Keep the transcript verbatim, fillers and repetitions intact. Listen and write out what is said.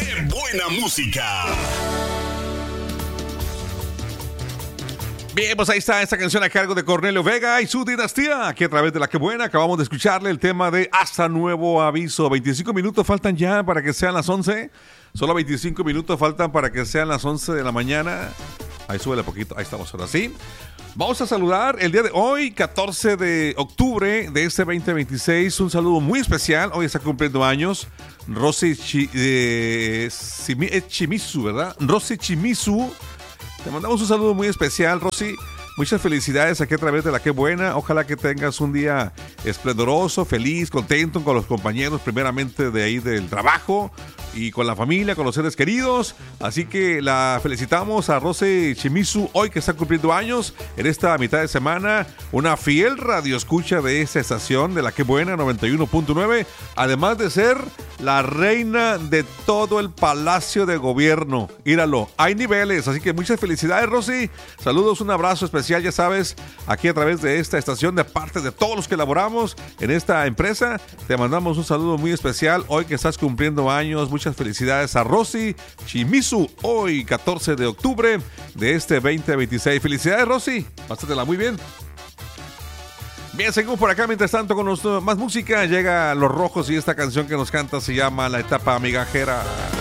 ¡Qué buena música! Bien, pues ahí está esta canción a cargo de Cornelio Vega y su dinastía, que a través de la que buena acabamos de escucharle el tema de Hasta Nuevo Aviso. veinticinco minutos faltan ya para que sean las once. Solo veinticinco minutos faltan para que sean las once de la mañana. Ahí súbele poquito, ahí estamos ahora sí. Vamos a saludar el día de hoy, catorce de octubre de este veinte veintiséis. Un saludo muy especial. Hoy está cumpliendo años Rosy Chi, eh, Chimizu, ¿verdad? Rosy Chimizu. Te mandamos un saludo muy especial, Rosy. Muchas felicidades aquí a través de la Qué Buena. Ojalá que tengas un día esplendoroso, feliz, contento con los compañeros, primeramente de ahí del trabajo y con la familia, con los seres queridos. Así que la felicitamos a Rosy Chimizu hoy que está cumpliendo años en esta mitad de semana. Una fiel radioescucha de esta estación de la Qué Buena noventa y uno punto nueve. Además de ser la reina de todo el Palacio de Gobierno. Íralo, hay niveles. Así que muchas felicidades, Rosy. Saludos, un abrazo especial. Ya sabes, aquí a través de esta estación, de parte de todos los que elaboramos en esta empresa, te mandamos un saludo muy especial hoy que estás cumpliendo años. Muchas felicidades a Rosy Chimizu, hoy catorce de octubre de este veinte veintiséis. Felicidades, Rosy, pásatela muy bien. Bien, seguimos por acá. Mientras tanto, con los, más música, llega Los Rojos y esta canción que nos canta se llama La Etapa Migajera.